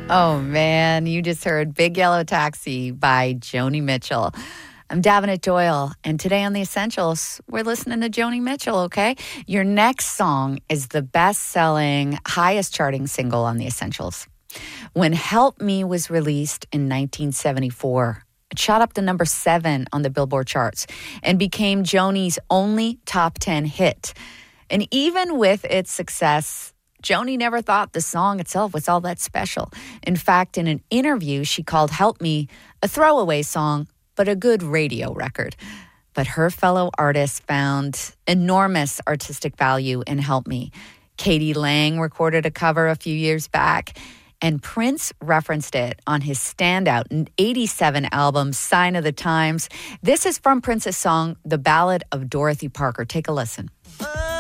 Oh, man, you just heard Big Yellow Taxi by Joni Mitchell. I'm Davenant Doyle, and today on The Essentials, we're listening to Joni Mitchell, okay? Your next song is the best-selling, highest-charting single on The Essentials. When Help Me was released in 1974, it shot up to number 7 on the Billboard charts and became Joni's only top 10 hit. And even with its success, Joni never thought the song itself was all that special. In fact, in an interview, she called Help Me a throwaway song, but a good radio record. But her fellow artists found enormous artistic value in Help Me. Katie Lang recorded a cover a few years back, and Prince referenced it on his standout 87 album, Sign of the Times. This is from Prince's song, The Ballad of Dorothy Parker. Take a listen.